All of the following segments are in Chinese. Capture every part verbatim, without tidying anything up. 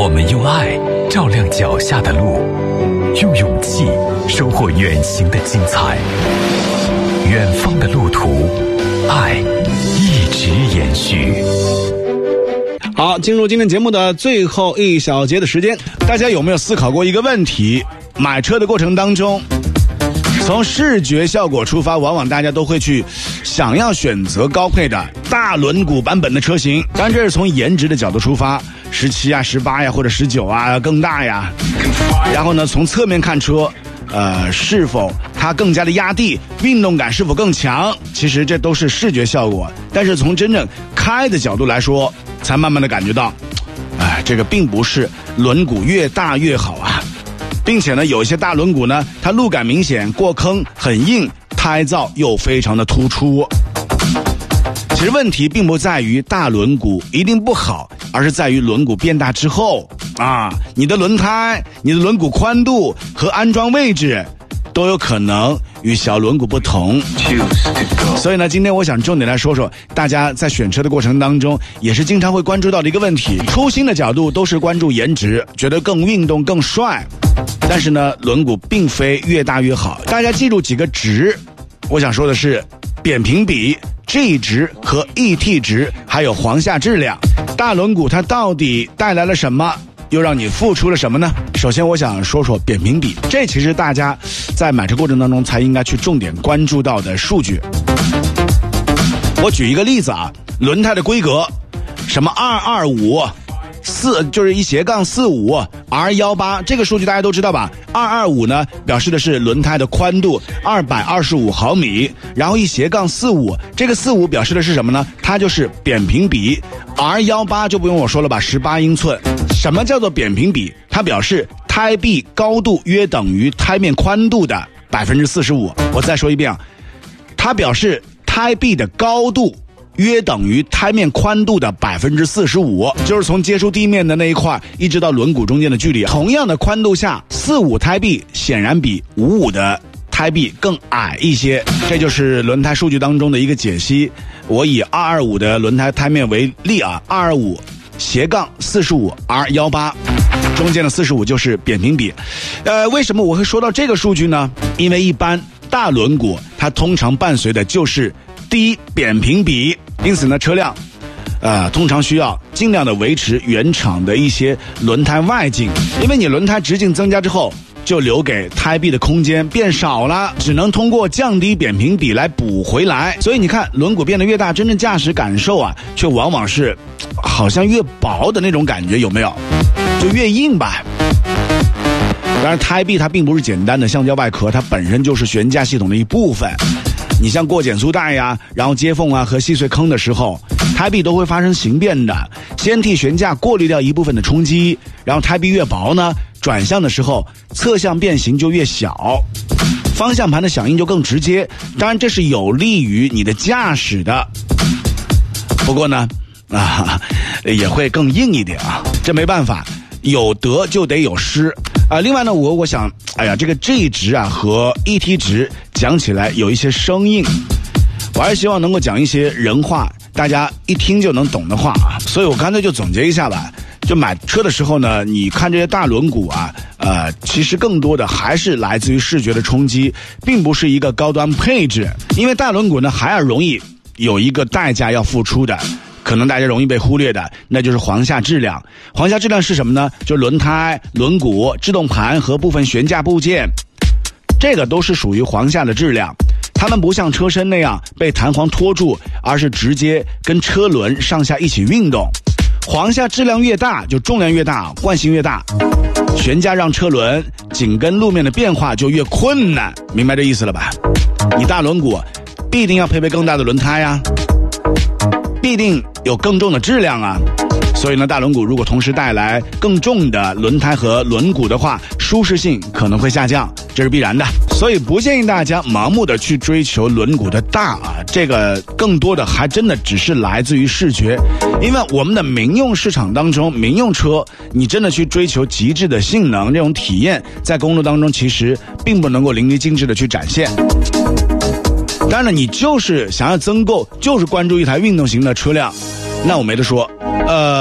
我们用爱照亮脚下的路，用勇气收获远行的精彩。远方的路途，爱一直延续。 好，进入今天节目的最后一小节的时间，大家有没有思考过一个问题？买车的过程当中，从视觉效果出发，往往大家都会去想要选择高配的大轮毂版本的车型。当然这是从颜值的角度出发，十七啊、十八呀或者十九啊更大呀。然后呢，从侧面看车，呃，是否它更加的压地，运动感是否更强，其实这都是视觉效果。但是从真正开的角度来说，才慢慢的感觉到，哎，这个并不是轮毂越大越好啊。并且呢，有一些大轮毂呢，它路感明显，过坑很硬，胎噪又非常的突出。其实问题并不在于大轮毂一定不好，而是在于轮毂变大之后啊，你的轮胎、你的轮毂宽度和安装位置都有可能与小轮毂不同。所以呢，今天我想重点来说说大家在选车的过程当中也是经常会关注到的一个问题。初心的角度都是关注颜值，觉得更运动更帅，但是呢，轮毂并非越大越好。大家记住几个值，我想说的是扁平比、G 值和 E T 值，还有簧下质量。大轮毂它到底带来了什么，又让你付出了什么呢？首先我想说说扁平比，这其实大家在买车过程当中才应该去重点关注到的数据。我举一个例子啊，轮胎的规格，什么二二五四就是一斜杠四五 R 一八，这个数据大家都知道吧？二二五呢表示的是轮胎的宽度二百二十五毫米，然后一斜杠四五，这个四五表示的是什么呢？它就是扁平比。R 一八就不用我说了吧，十八英寸。什么叫做扁平比？它表示胎壁高度约等于胎面宽度的百分之四十五。我再说一遍啊，它表示胎壁的高度约等于胎面宽度的百分之四十五，就是从接触地面的那一块一直到轮毂中间的距离。同样的宽度下，四五胎壁显然比五五的胎壁更矮一些，这就是轮胎数据当中的一个解析。我以二二五的轮胎胎面为例啊，二二五斜杠四十五 R 一八，中间的四十五就是扁平比。呃，为什么我会说到这个数据呢？因为一般大轮毂它通常伴随的就是低扁平比，因此呢，车辆呃通常需要尽量的维持原厂的一些轮胎外径，因为你轮胎直径增加之后，就留给胎壁的空间变少了，只能通过降低扁平比来补回来。所以你看，轮毂变得越大，真正驾驶感受啊，却往往是好像越薄的那种感觉，有没有？就越硬吧。当然，胎壁它并不是简单的橡胶外壳，它本身就是悬架系统的一部分。你像过减速带呀，然后接缝啊和细碎坑的时候，胎壁都会发生形变的，先替悬架过滤掉一部分的冲击，然后胎壁越薄呢，转向的时候侧向变形就越小，方向盘的响应就更直接，当然这是有利于你的驾驶的。不过呢啊也会更硬一点啊，这没办法，有得就得有失啊。另外呢，我我想，哎呀，这个 G 值啊和 E T 值讲起来有一些生硬，我还是希望能够讲一些人话，大家一听就能懂的话啊。所以我干脆就总结一下吧。就买车的时候呢，你看这些大轮毂啊，呃，其实更多的还是来自于视觉的冲击，并不是一个高端配置。因为大轮毂呢，还要容易有一个代价要付出的。可能大家容易被忽略的，那就是簧下质量。簧下质量是什么呢？就是轮胎、轮毂、制动盘和部分悬架部件，这个都是属于簧下的质量。它们不像车身那样被弹簧拖住，而是直接跟车轮上下一起运动。簧下质量越大，就重量越大，惯性越大，悬架让车轮紧跟路面的变化就越困难，明白这意思了吧？你大轮毂必定要配备更大的轮胎啊，必定有更重的质量啊，所以呢，大轮毂如果同时带来更重的轮胎和轮毂的话，舒适性可能会下降，这是必然的。所以不建议大家盲目的去追求轮毂的大啊，这个更多的还真的只是来自于视觉。因为我们的民用市场当中，民用车你真的去追求极致的性能，这种体验在公路当中其实并不能够淋漓尽致的去展现。当然了，你就是想要增购，就是关注一台运动型的车辆，那我没得说。呃，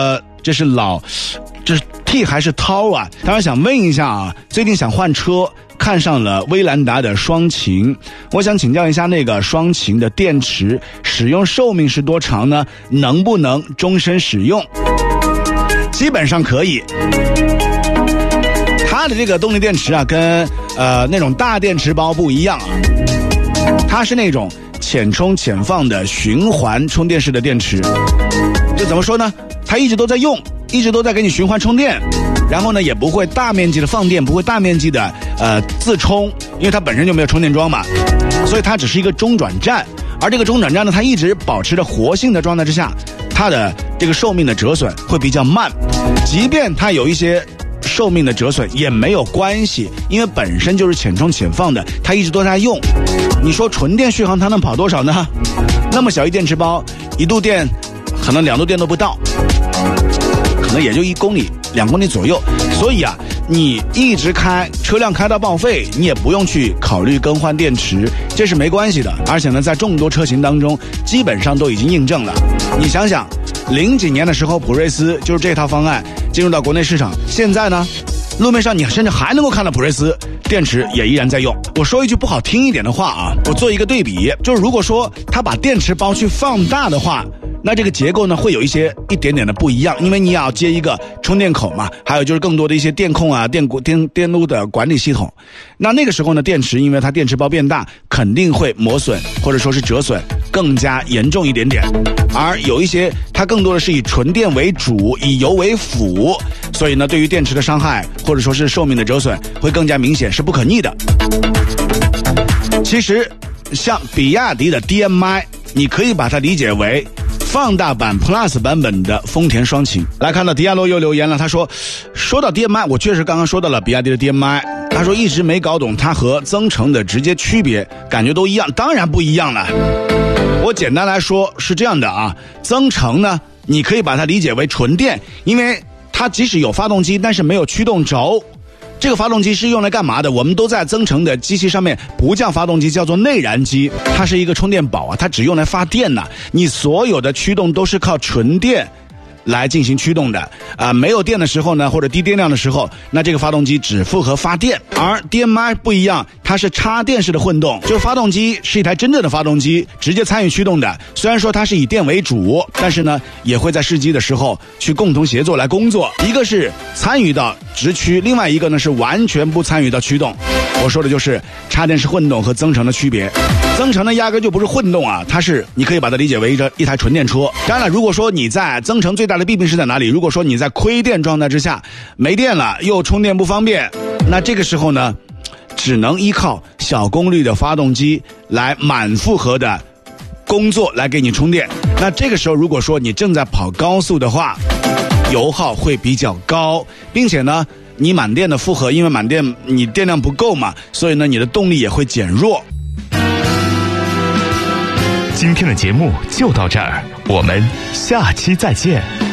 这是老，这是 T 还是涛啊？当然想问一下啊，最近想换车，看上了威兰达的双擎，我想请教一下，那个双擎的电池使用寿命是多长呢？能不能终身使用？基本上可以。它的这个动力电池啊，跟呃那种大电池包不一样啊，它是那种浅充浅放的循环充电式的电池。这怎么说呢？它一直都在用，一直都在给你循环充电，然后呢也不会大面积的放电，不会大面积的呃自充，因为它本身就没有充电桩嘛，所以它只是一个中转站。而这个中转站呢，它一直保持着活性的状态之下，它的这个寿命的折损会比较慢，即便它有一些寿命的折损也没有关系，因为本身就是浅充浅放的，它一直都在用。你说纯电续航它能跑多少呢？那么小一电池包，一度电可能两度电都不到，可能也就一公里两公里左右。所以啊，你一直开车辆开到报废，你也不用去考虑更换电池，这是没关系的。而且呢，在众多车型当中基本上都已经印证了。你想想零几年的时候普锐斯就是这套方案进入到国内市场，现在呢路面上你甚至还能够看到普锐斯电池也依然在用。我说一句不好听一点的话啊，我做一个对比，就是如果说它把电池包去放大的话，那这个结构呢会有一些一点点的不一样，因为你也要接一个充电口嘛，还有就是更多的一些电控啊、电电电路的管理系统。那那个时候呢，电池因为它电池包变大，肯定会磨损或者说是折损更加严重一点点。而有一些它更多的是以纯电为主，以油为辅，所以呢，对于电池的伤害或者说是寿命的折损会更加明显，是不可逆的。其实像比亚迪的 D M I， 你可以把它理解为放大版 Plus 版本的丰田双擎。来看到迪亚洛又留言了，他说说到 D M I， 我确实刚刚说到了比亚迪的 D M I， 他说一直没搞懂它和增程的直接区别，感觉都一样。当然不一样了，我简单来说是这样的啊，增程呢你可以把它理解为纯电，因为它即使有发动机但是没有驱动轴。这个发动机是用来干嘛的？我们都在增程的机器上面不叫发动机，叫做内燃机，它是一个充电宝啊，它只用来发电呐。你所有的驱动都是靠纯电来进行驱动的啊、呃，没有电的时候呢，或者低电量的时候，那这个发动机只负责发电。而 D M I 不一样，它是插电式的混动，就是发动机是一台真正的发动机，直接参与驱动的。虽然说它是以电为主，但是呢，也会在试机的时候去共同协作来工作。一个是参与到直驱，另外一个呢是完全不参与到驱动。我说的就是插电式混动和增程的区别。增程呢压根就不是混动啊，它是你可以把它理解为一个一台纯电车。当然了，如果说你在增程最大的弊病是在哪里？如果说你在亏电状态之下没电了，又充电不方便，那这个时候呢只能依靠小功率的发动机来满负荷的工作来给你充电。那这个时候如果说你正在跑高速的话，油耗会比较高，并且呢你满电的负荷，因为满电你电量不够嘛，所以呢你的动力也会减弱。 今天的节目就到这儿，我们下期再见。